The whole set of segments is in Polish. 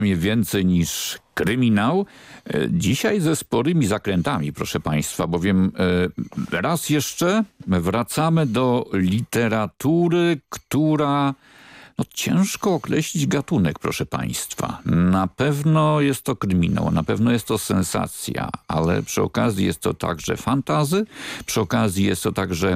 Więcej niż kryminał. Dzisiaj ze sporymi zakrętami, proszę państwa, bowiem raz jeszcze wracamy do literatury, która... ciężko określić gatunek, proszę państwa. Na pewno jest to kryminał, na pewno jest to sensacja, ale przy okazji jest to także fantasy, przy okazji jest to także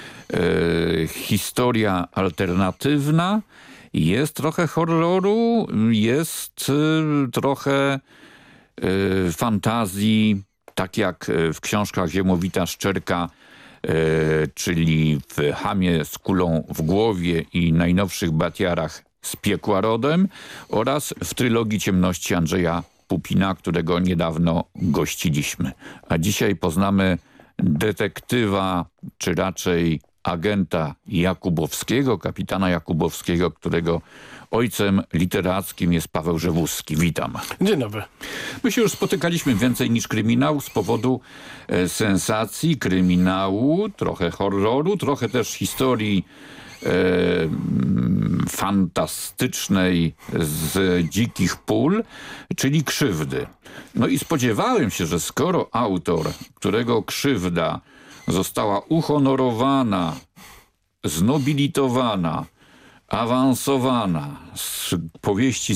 historia alternatywna, jest trochę horroru, jest trochę fantazji, tak jak w książkach Ziemowita Szczerka, czyli w Chamie z kulą w głowie i najnowszych Batiarach z piekła rodem, oraz w trylogii Ciemności Andrzeja Pupina, którego niedawno gościliśmy. A dzisiaj poznamy detektywa, czy raczej agenta Jakubowskiego, kapitana Jakubowskiego, którego ojcem literackim jest Paweł Żewuski. Witam. Dzień dobry. My się już spotykaliśmy więcej niż kryminał z powodu sensacji, kryminału, trochę horroru, trochę też historii fantastycznej z dzikich pól, czyli krzywdy. No i spodziewałem się, że skoro autor, którego krzywda została uhonorowana, znobilitowana, awansowana z powieści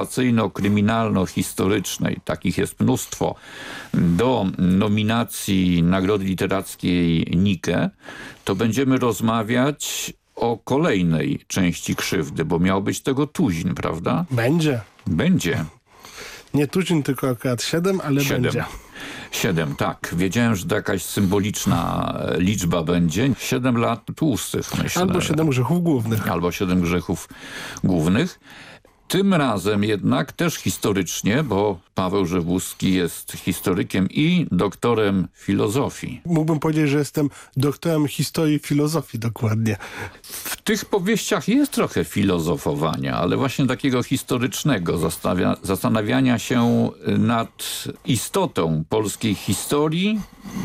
sensacyjno-kryminalno-historycznej, takich jest mnóstwo, do nominacji Nagrody Literackiej Nike, to będziemy rozmawiać o kolejnej części krzywdy, bo miał być tego tuzin, prawda? Będzie. Będzie. Nie tuzin, tylko akurat 7, ale 7. będzie. 7, tak. Wiedziałem, że to jakaś symboliczna liczba będzie. 7 lat tłustych, myślę. Albo 7 grzechów głównych. Albo 7 grzechów głównych. Tym razem jednak też historycznie, bo Paweł Żewuski jest historykiem i doktorem filozofii. Mógłbym powiedzieć, że jestem doktorem historii filozofii dokładnie. W tych powieściach jest trochę filozofowania, ale właśnie takiego historycznego, zastanawiania się nad istotą polskiej historii,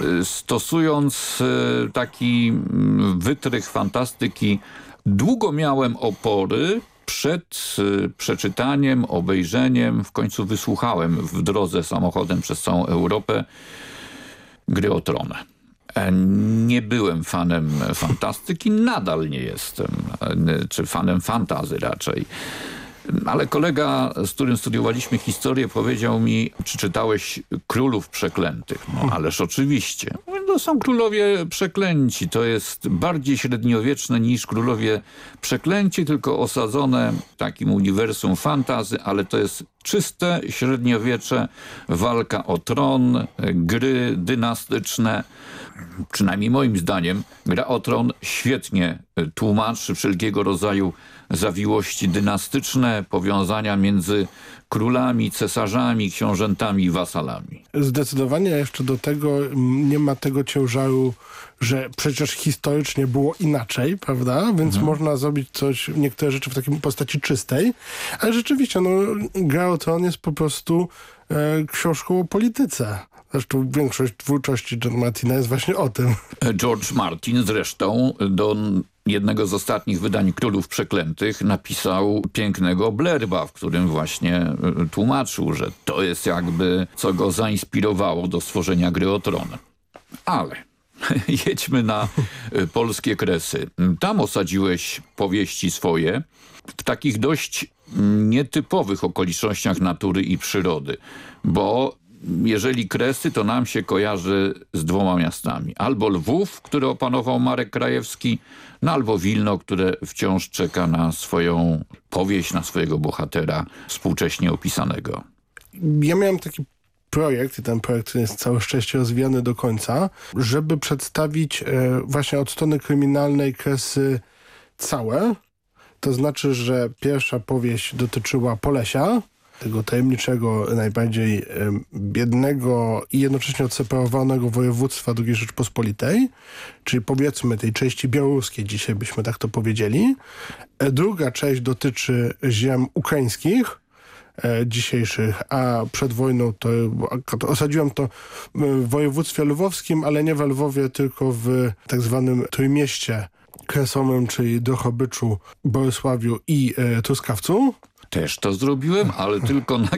stosując taki wytrych fantastyki. Długo miałem opory przed przeczytaniem, obejrzeniem, w końcu wysłuchałem w drodze samochodem przez całą Europę Gry o Tron. Nie byłem fanem fantastyki, nadal nie jestem, czy fanem fantasy raczej. Ale kolega, z którym studiowaliśmy historię, powiedział mi, czy czytałeś Królów Przeklętych? No ależ oczywiście. To są królowie przeklęci. To jest bardziej średniowieczne niż Królowie Przeklęci, tylko osadzone w takim uniwersum fantasy, ale to jest czyste średniowiecze, walka o tron, gry dynastyczne. Przynajmniej moim zdaniem Gra o Tron świetnie tłumaczy wszelkiego rodzaju zawiłości dynastyczne, powiązania między królami, cesarzami, książętami i wasalami. Zdecydowanie jeszcze do tego nie ma tego ciężaru, że przecież historycznie było inaczej, prawda? Więc można zrobić niektóre rzeczy w takiej postaci czystej. Ale rzeczywiście, Gra o Tron jest po prostu książką o polityce. Zresztą większość twórczości John Martina jest właśnie o tym. George Martin zresztą do jednego z ostatnich wydań Królów Przeklętych napisał pięknego blerba, w którym właśnie tłumaczył, że to jest jakby co go zainspirowało do stworzenia Gry o Tron. Ale jedźmy na polskie Kresy. Tam osadziłeś powieści swoje w takich dość nietypowych okolicznościach natury i przyrody, bo jeżeli Kresy, to nam się kojarzy z dwoma miastami. Albo Lwów, który opanował Marek Krajewski, albo Wilno, które wciąż czeka na swoją powieść, na swojego bohatera współcześnie opisanego. Ja miałem taki projekt, i ten projekt jest całe szczęście rozwijany do końca, żeby przedstawić właśnie od strony kryminalnej Kresy całe. To znaczy, że pierwsza powieść dotyczyła Polesia, tego tajemniczego, najbardziej biednego i jednocześnie odseparowanego województwa II Rzeczpospolitej, czyli powiedzmy tej części białoruskiej, dzisiaj byśmy tak to powiedzieli. Druga część dotyczy ziem ukraińskich, dzisiejszych, a przed wojną to osadziłem to w województwie lwowskim, ale nie w Lwowie, tylko w tak zwanym Trójmieście kresowym, czyli Drohobyczu, Bolesławiu i Truskawcu. Też to zrobiłem, ale tylko na